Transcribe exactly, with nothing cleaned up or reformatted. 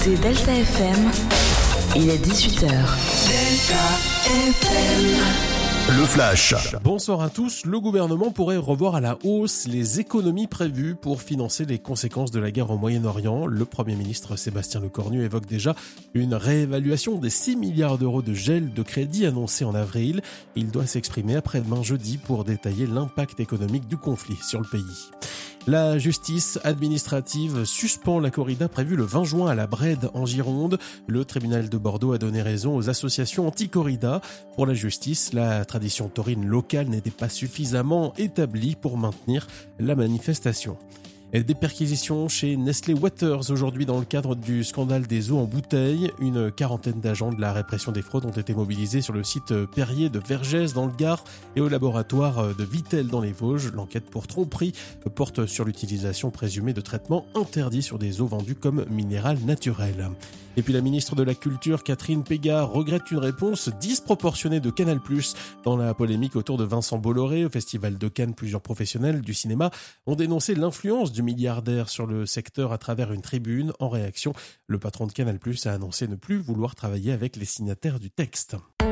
C'est Delta F M, il est dix-huit heures. Delta F M. Le Flash. Bonsoir à tous. Le gouvernement pourrait revoir à la hausse les économies prévues pour financer les conséquences de la guerre au Moyen-Orient. Le Premier ministre Sébastien Lecornu évoque déjà une réévaluation des six milliards d'euros de gel de crédit annoncé en avril. Il doit s'exprimer après-demain jeudi pour détailler l'impact économique du conflit sur le pays. La justice administrative suspend la corrida prévue le vingt juin à la Brède en Gironde. Le tribunal de Bordeaux a donné raison aux associations anti-corrida. Pour la justice, la tradition taurine locale n'était pas suffisamment établie pour maintenir la manifestation. Et des perquisitions chez Nestlé Waters aujourd'hui dans le cadre du scandale des eaux en bouteille. Une quarantaine d'agents de la répression des fraudes ont été mobilisés sur le site Perrier de Vergès dans le Gard et au laboratoire de Vittel dans les Vosges. L'enquête pour tromperie porte sur l'utilisation présumée de traitements interdits sur des eaux vendues comme minérales naturelles. Et puis la ministre de la Culture, Catherine Pégard, regrette une réponse disproportionnée de Canal plus. Dans la polémique autour de Vincent Bolloré, au Festival de Cannes, plusieurs professionnels du cinéma ont dénoncé l'influence du milliardaire sur le secteur à travers une tribune. En réaction, le patron de Canal plus a annoncé ne plus vouloir travailler avec les signataires du texte.